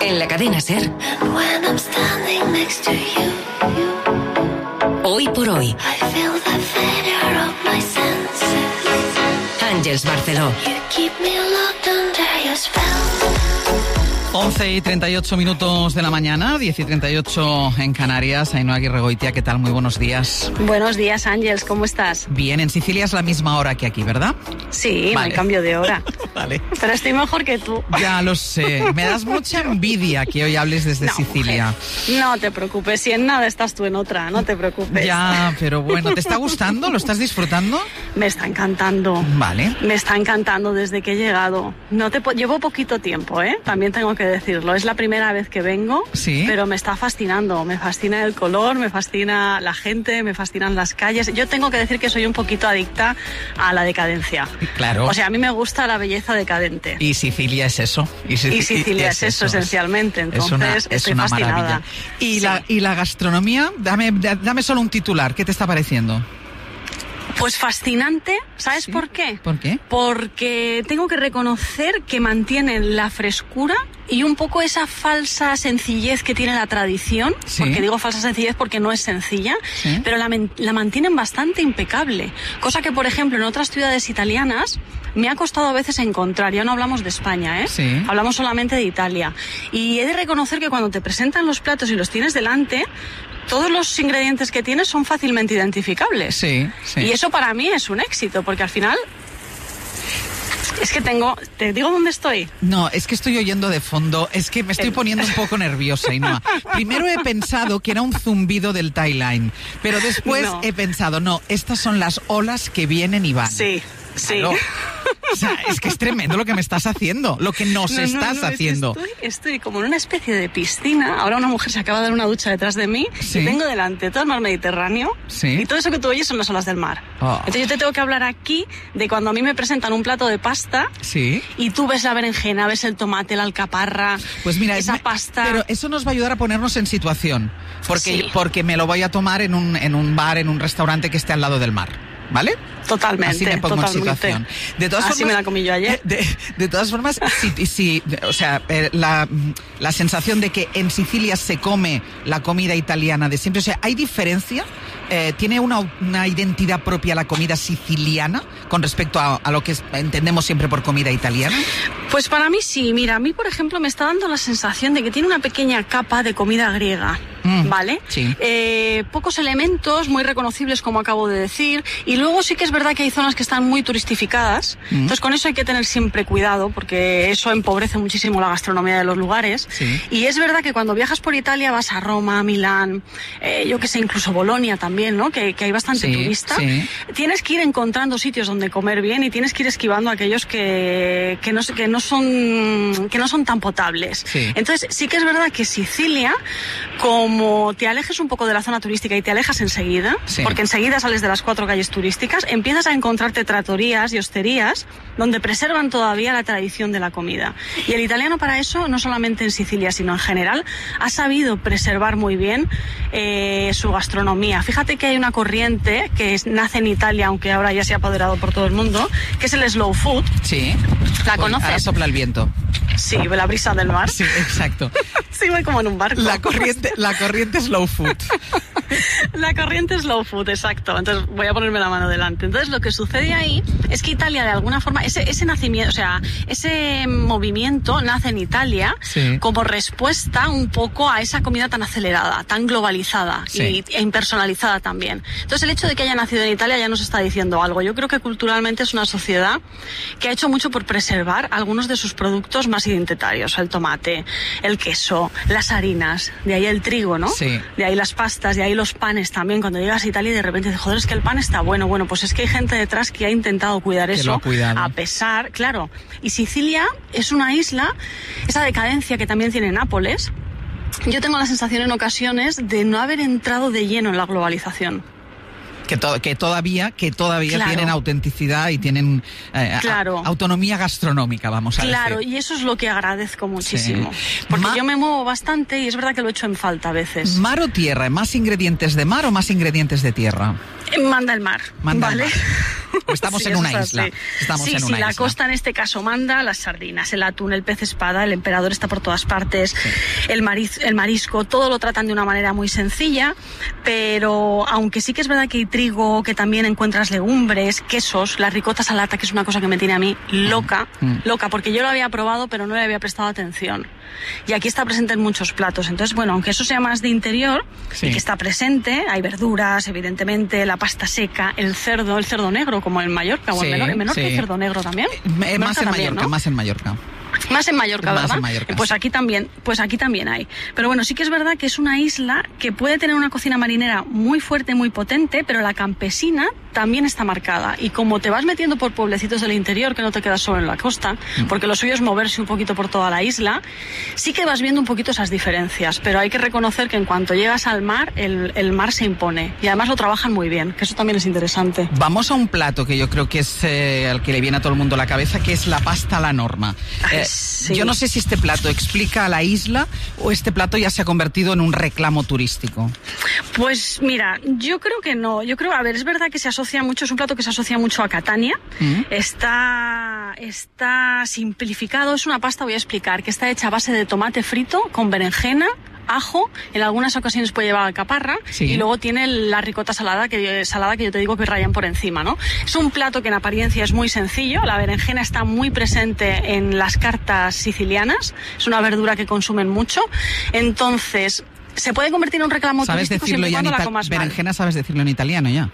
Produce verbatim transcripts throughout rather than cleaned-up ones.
En la cadena SER. Hoy por hoy. Àngels Barceló. once y treinta y ocho minutos de la mañana, diez y treinta y ocho en Canarias. Ainhoa Aguirregoitia, ¿qué tal? Muy buenos días. Buenos días, Ángels, ¿cómo estás? Bien, en Sicilia es la misma hora que aquí, ¿verdad? Sí, Vale. no hay cambio de hora. Vale. Pero estoy mejor que tú. Ya lo sé. Me das mucha envidia que hoy hables desde No, Sicilia. mujer, no te preocupes, si en nada estás tú en otra, no te preocupes. Ya, pero bueno, ¿te está gustando? ¿Lo estás disfrutando? Me está encantando. Vale. Me está encantando desde que he llegado. No te po- Llevo poquito tiempo, ¿eh? También tengo que decirlo. Es la primera vez que vengo, Sí. pero me está fascinando. Me fascina el color, me fascina la gente, me fascinan las calles. Yo tengo que decir que soy un poquito adicta a la decadencia. Claro. O sea, a mí me gusta la belleza decadente. Y Sicilia es eso. Y, Sic- Y Sicilia y es eso, esencialmente. Entonces, es una, es estoy una fascinada. maravilla. Y, Sí. la, y la gastronomía, dame, dame solo un titular. ¿Qué te está pareciendo? Pues fascinante, ¿sabes Sí. por qué? ¿Por qué? Porque tengo que reconocer que mantienen la frescura y un poco esa falsa sencillez que tiene la tradición, Sí. porque digo falsa sencillez porque no es sencilla, Sí. pero la, men- la mantienen bastante impecable, cosa que por ejemplo en otras ciudades italianas me ha costado a veces encontrar. Ya no hablamos de España, ¿eh? Sí. Hablamos solamente de Italia. Y he de reconocer que cuando te presentan los platos y los tienes delante, todos los ingredientes que tienes son fácilmente identificables. Sí, sí. Y eso para mí es un éxito, porque al final es que tengo... ¿Te digo dónde estoy? No, es que estoy oyendo de fondo, es que me estoy El- poniendo un poco nerviosa, Ainhoa. Primero he pensado que era un zumbido del Thai Line, pero después No. he pensado, no, estas son las olas que vienen y van. Sí, sí. Claro. O sea, es que es tremendo lo que me estás haciendo, lo que nos No, no, estás no, es que haciendo. Estoy, estoy como en una especie de piscina. Ahora una mujer se acaba de dar una ducha detrás de mí Sí. y tengo delante todo el mar Mediterráneo Sí. y todo eso que tú oyes son las olas del mar. Oh. Entonces yo te tengo que hablar aquí de cuando a mí me presentan un plato de pasta Sí. y tú ves la berenjena, ves el tomate, la alcaparra, Pues mira, esa me- pasta. Pero eso nos va a ayudar a ponernos en situación, porque, Sí. porque me lo voy a tomar en un, en un bar, en un restaurante que esté al lado del mar. ¿Vale? Totalmente, Así me pongo en totalmente. situación. De todas Así formas, me la comí yo ayer. De, de todas formas, si, si, o sea, eh, la, la sensación de que en Sicilia se come la comida italiana de siempre, o sea, ¿hay diferencia? Eh, ¿Tiene una, una identidad propia la comida siciliana con respecto a, a lo que es- entendemos siempre por comida italiana? Pues para mí sí, mira, a mí por ejemplo me está dando la sensación de que tiene una pequeña capa de comida griega, Mm, ¿vale? sí. Eh, pocos elementos muy reconocibles como acabo de decir, y luego sí que es verdad que hay zonas que están muy turistificadas, Mm. entonces con eso hay que tener siempre cuidado porque eso empobrece muchísimo la gastronomía de los lugares. Sí. Y es verdad que cuando viajas por Italia vas a Roma, Milán, eh, yo que sé, incluso Bolonia también, ¿no? Que, que hay bastante Sí, turista. sí. Tienes que ir encontrando sitios donde comer bien y tienes que ir esquivando aquellos que, que, no, que, no, son, que no son tan potables. Sí. Entonces, sí que es verdad que Sicilia, como te alejes un poco de la zona turística y te alejas enseguida, Sí. porque enseguida sales de las cuatro calles turísticas, empiezas a encontrarte tratorías y hosterías donde preservan todavía la tradición de la comida. Y el italiano para eso, no solamente en Sicilia, sino en general, ha sabido preservar muy bien eh, su gastronomía. Fíjate que hay una corriente que es- nace en Italia, aunque ahora ya se ha apoderado por todo el mundo, que es el slow food. Sí. ¿La Pues conoces? ahora sopla el viento. Sí, la brisa del mar. Sí, exacto. Sí, voy como en un barco. La corriente, la corriente slow food. La corriente slow food, exacto. Entonces voy a ponerme la mano delante. Entonces lo que sucede ahí es que Italia de alguna forma, ese, ese nacimiento, o sea, ese movimiento nace en Italia Sí. como respuesta un poco a esa comida tan acelerada, tan globalizada Sí. y, e impersonalizada también. Entonces el hecho de que haya nacido en Italia ya nos está diciendo algo. Yo creo que culturalmente es una sociedad que ha hecho mucho por preservar algunos de sus productos más identitarios. El tomate, el queso, las harinas, de ahí el trigo, ¿no? Sí. De ahí las pastas, de ahí los panes también. Cuando llegas a Italia y de repente dices, joder, es que el pan está bueno. Bueno, pues es que hay gente detrás que ha intentado cuidar Que eso. lo ha cuidado. A pesar, claro. Y Sicilia es una isla, esa decadencia que también tiene Nápoles. Yo tengo la sensación en ocasiones de no haber entrado de lleno en la globalización. Que, to- que todavía, que todavía Claro. tienen autenticidad y tienen eh, a- Claro. autonomía gastronómica, vamos a Claro, decir. y eso es lo que agradezco muchísimo. Sí. Porque Ma- yo me muevo bastante y es verdad que lo echo en falta a veces. ¿Mar o tierra? ¿Más ingredientes de mar o más ingredientes de tierra? Manda el mar, Manda ¿vale? el mar. O estamos Sí, en una eso es isla. así. Estamos sí, en sí, una la isla. costa en este caso manda las sardinas, el atún, el pez espada, el emperador está por todas partes, Sí. el, mariz, el marisco, todo lo tratan de una manera muy sencilla, pero aunque sí que es verdad que hay trigo, que también encuentras legumbres, quesos, la ricota salata, que es una cosa que me tiene a mí loca, Mm. loca, porque yo lo había probado pero no le había prestado atención. Y aquí está presente en muchos platos. Entonces, bueno, aunque eso sea más de interior, Sí. y que está presente, hay verduras, evidentemente, la pasta seca, el cerdo, el cerdo negro, como en Mallorca, o Sí, en Menorca, en Menorca sí. hay cerdo negro también. Eh, más en Menorca también, Mallorca, ¿no? más en Mallorca. Más en Mallorca, Más ¿verdad? en Mallorca, Pues sí. aquí también, pues aquí también hay. Pero bueno, sí que es verdad que es una isla que puede tener una cocina marinera muy fuerte, muy potente, pero la campesina también está marcada. Y como te vas metiendo por pueblecitos del interior, que no te quedas solo en la costa, Mm. porque lo suyo es moverse un poquito por toda la isla, sí que vas viendo un poquito esas diferencias. Pero hay que reconocer que en cuanto llegas al mar, el, el mar se impone. Y además lo trabajan muy bien, que eso también es interesante. Vamos a un plato que yo creo que es eh, al que le viene a todo el mundo a la cabeza, que es la pasta a la norma. Ay, Eh, sí. Yo no sé si este plato explica a la isla o este plato ya se ha convertido en un reclamo turístico. Pues mira, yo creo que no. Yo creo, a ver, es verdad que se asocia mucho, es un plato que se asocia mucho a Catania. Mm. Está, está simplificado, es una pasta, voy a explicar, que está hecha a base de tomate frito con berenjena, ajo, en algunas ocasiones puede llevar alcaparra, Sí. y luego tiene la ricota salada que, salada que yo te digo que rayan por encima, ¿no? Es un plato que en apariencia es muy sencillo, la berenjena está muy presente en las cartas sicilianas, es una verdura que consumen mucho, entonces se puede convertir en un reclamo ¿Sabes turístico decirlo siempre y ya en cuando la italiano? comas mal. Berenjena, ¿sabes decirlo en italiano ya?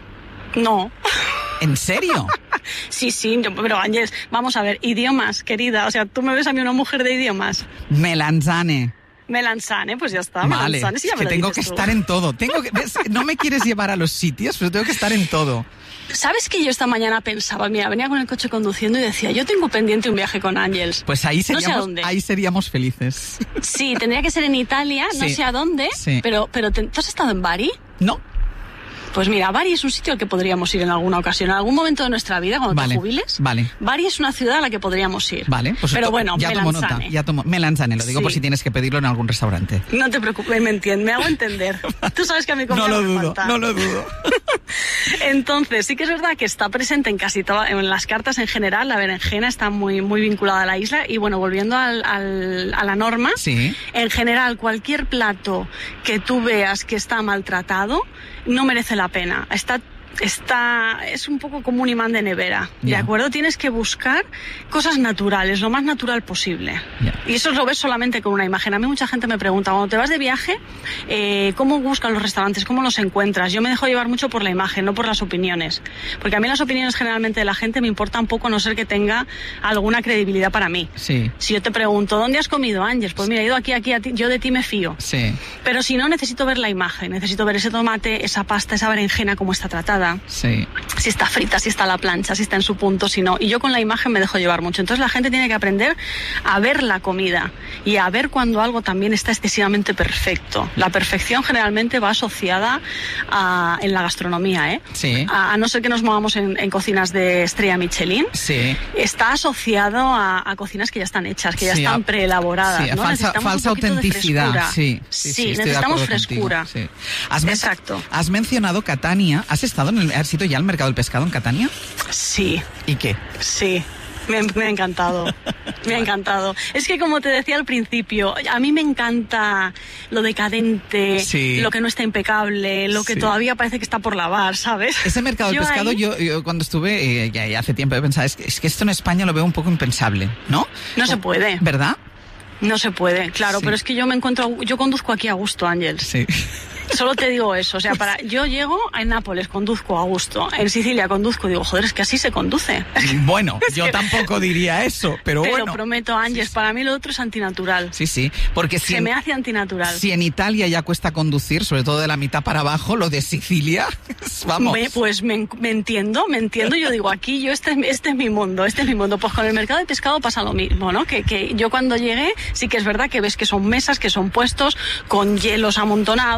No. ¿En serio? Sí, sí, yo- pero Ángeles, vamos a ver, idiomas, querida, o sea, tú me ves a mí una mujer de idiomas. Melanzane. Melanzane, pues ya está, Vale, melanzane, sí, ya es me que lo tengo que dices tú. estar en todo. Tengo que, ¿ves? No me quieres llevar a los sitios, pero tengo que estar en todo. ¿Sabes que yo esta mañana pensaba, mira, venía con el coche conduciendo y decía, yo tengo pendiente un viaje con Ángeles? Pues ahí No sé a seríamos, dónde. ahí seríamos felices. Sí, tendría que ser en Italia, no Sí, sé a dónde, sí. pero, pero te- ¿tú has estado en Bari? No, Pues mira, Bari es un sitio al que podríamos ir en alguna ocasión, en algún momento de nuestra vida, cuando Vale, te jubiles. vale. Bari es una ciudad a la que podríamos ir. vale. Pues pero to- bueno, ya tomo nota. melanzane. Ya tomo, melanzane, lo digo Sí. por si tienes que pedirlo en algún restaurante. No te preocupes, me entiendes, me hago entender. Tú sabes que a mi comida No lo me dudo, falta. no lo dudo. Entonces, sí que es verdad que está presente en casi todas, en las cartas en general, la berenjena está muy, muy vinculada a la isla. Y bueno, volviendo al, al- a la norma, Sí. en general, cualquier plato que tú veas que está maltratado, no merece la pena. Está Está, es un poco como un imán de nevera, ¿de Ya. acuerdo? Tienes que buscar cosas naturales, lo más natural posible. Ya. Y eso lo ves solamente con una imagen. A mí mucha gente me pregunta, cuando te vas de viaje, eh, ¿cómo buscas los restaurantes? ¿Cómo los encuentras? Yo me dejo llevar mucho por la imagen, no por las opiniones. Porque a mí las opiniones generalmente de la gente me importan poco, a no ser que tenga alguna credibilidad para mí. Sí, Si yo te pregunto, ¿dónde has comido, Ángeles? Pues mira, he ido aquí, aquí, a ti, yo de ti me fío. sí, Pero si no, necesito ver la imagen, necesito ver ese tomate, esa pasta, esa berenjena, cómo está tratada, sí. si está frita, si está a la plancha, si está en su punto, si no. Y yo con la imagen me dejo llevar mucho. Entonces la gente tiene que aprender a ver la comida y a ver cuando algo también está excesivamente perfecto. La perfección generalmente va asociada a, en la gastronomía, ¿eh? Sí. A, a no ser que nos movamos en, en cocinas de estrella Michelin. Sí. Está asociado a, a cocinas que ya están hechas, que ya Sí, están a- preelaboradas. Sí, ¿no? falsa, Necesitamos un falsa poquito de autenticidad. frescura. Sí, sí, sí, Sí, estoy de necesitamos acuerdo contigo, frescura. sí. Has, men- Exacto. has mencionado Catania. ¿Has estado en el, has ido ya al mercado del pescado en Catania? Sí. ¿Y qué? Sí, me, me ha encantado, me ha encantado. Es que como te decía al principio, a mí me encanta lo decadente, Sí. lo que no está impecable, lo que Sí. todavía parece que está por lavar, ¿sabes? Ese mercado del Yo pescado, ahí- yo, yo cuando estuve, eh, ya, ya hace tiempo, he pensado, es que, es que esto en España lo veo un poco impensable, ¿no? No se puede, ¿Verdad? no se puede, claro, Sí. pero es que yo me encuentro, yo conduzco aquí a gusto, Ángeles. Sí. Solo te digo eso, o sea, para yo llego a Nápoles, conduzco a gusto, en Sicilia conduzco, digo, joder, es que así se conduce. Bueno, yo que- tampoco diría eso, pero Te bueno. lo prometo, Ángeles, para mí lo otro es antinatural. Sí, sí, porque si Se en, me hace antinatural. si en Italia ya cuesta conducir, sobre todo de la mitad para abajo, lo de Sicilia, vamos. Me- pues me, me entiendo, me entiendo. Yo digo, aquí yo este, es mi- este es mi mundo, este es mi mundo. Pues con el mercado de pescado pasa lo mismo, ¿no? Que, que yo cuando llegué, sí que es verdad que ves que son mesas, que son puestos con hielos amontonados, el Sí. pescado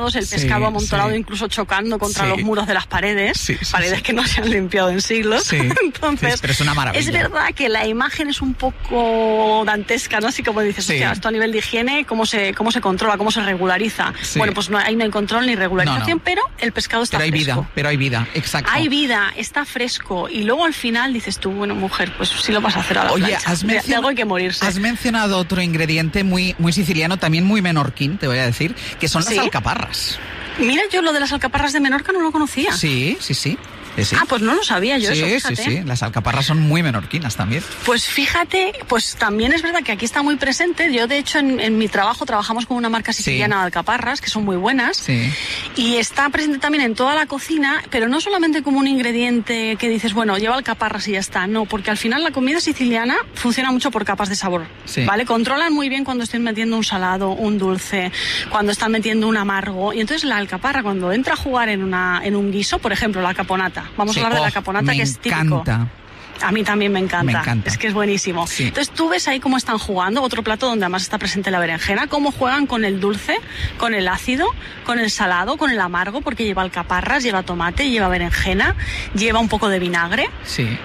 pescado sí, amontonado, sí. incluso chocando contra Sí. los muros de las paredes, Sí, sí, paredes sí. que no se han limpiado en siglos. Sí, Entonces, sí, pero es una maravilla. es verdad que la imagen es un poco dantesca, ¿no? Así como dices, Sí. hostia, esto a nivel de higiene, ¿cómo se, cómo se controla, cómo se regulariza? Sí. Bueno, pues no, ahí no hay control ni regularización, No, no. pero el pescado está Pero hay fresco. vida, pero hay vida, exacto. Hay vida, está fresco. Y luego al final dices tú, bueno, mujer, pues sí lo vas a hacer a la Oye, plancha. has, De- de mencion- algo hay que morirse. has mencionado otro ingrediente muy, muy siciliano, también muy menorquín, te voy a decir, que son las ¿Sí? alcaparras. Mira, yo lo de las alcaparras de Menorca no lo conocía. Sí, sí, sí. sí, sí. Ah, pues no lo sabía yo sí, eso, sí, fíjate. sí. Las alcaparras son muy menorquinas también. Pues fíjate, pues también es verdad que aquí está muy presente. Yo, de hecho, en, en mi trabajo trabajamos con una marca siciliana Sí. de alcaparras, que son muy buenas. Sí. Y está presente también en toda la cocina, pero no solamente como un ingrediente que dices, bueno, lleva alcaparras y ya está. No, porque al final la comida siciliana funciona mucho por capas de sabor. Sí. ¿Vale? Controlan muy bien cuando estén metiendo un salado, un dulce, cuando están metiendo un amargo. Y entonces la alcaparra, cuando entra a jugar en, una, en un guiso, por ejemplo, la caponata. Vamos Sí. a hablar de Oh, la caponata, me que es típico. encanta. A mí también me encanta. Me encanta. Es que es buenísimo. Sí. Entonces tú ves ahí cómo están jugando, otro plato donde además está presente la berenjena, cómo juegan con el dulce, con el ácido, con el salado, con el amargo, porque lleva alcaparras, lleva tomate, lleva berenjena, lleva un poco de vinagre, Sí.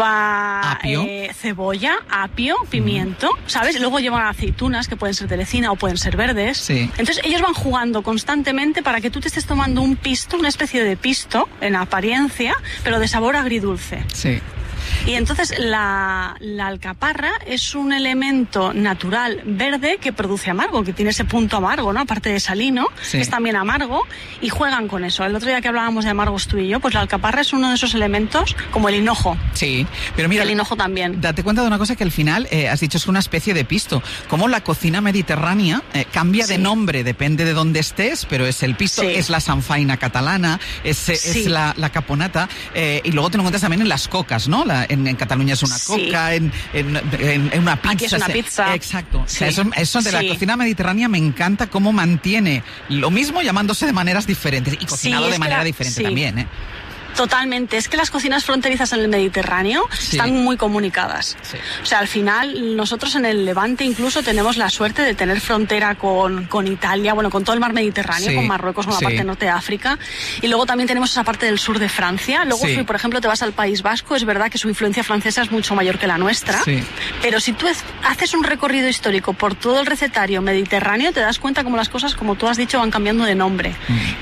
lleva Apio. eh, cebolla, apio, pimiento, ¿sabes? Luego llevan aceitunas que pueden ser de lecina o pueden ser verdes. Sí. Entonces ellos van jugando constantemente para que tú te estés tomando un pisto, una especie de pisto en apariencia, pero de sabor agridulce. Sí. Y entonces la, la alcaparra es un elemento natural verde que produce amargo, que tiene ese punto amargo, ¿no? Aparte de salino, Sí. es también amargo, y juegan con eso. El otro día que hablábamos de amargos tú y yo, pues la alcaparra es uno de esos elementos, como el hinojo. Sí. Pero mira, El hinojo también. date cuenta de una cosa que al final eh, has dicho es una especie de pisto. Como la cocina mediterránea eh, cambia Sí. de nombre, depende de dónde estés, pero es el pisto, Sí. es la sanfaina catalana, es, eh, Sí. es la, la caponata, eh, y luego te lo encuentras también en las cocas, ¿no? La- en, en Cataluña es una Sí. coca, en, en, en- en una pizza. Aquí es una se- pizza. Exacto. O sea, Sí. eso, eso de la Sí. cocina mediterránea me encanta cómo mantiene lo mismo llamándose de maneras diferentes y cocinado es de que manera la- diferente sí. también, ¿eh? Totalmente. Es que las cocinas fronterizas en el Mediterráneo Sí. están muy comunicadas. Sí. O sea, al final, nosotros en el Levante incluso tenemos la suerte de tener frontera con, con Italia, bueno, con todo el mar Mediterráneo, Sí. con Marruecos, con la Sí. parte norte de África. Y luego también tenemos esa parte del sur de Francia. Luego, Sí. si por ejemplo te vas al País Vasco, es verdad que su influencia francesa es mucho mayor que la nuestra. Sí. Pero si tú es- haces un recorrido histórico por todo el recetario mediterráneo, te das cuenta como las cosas, como tú has dicho, van cambiando de nombre. Mm.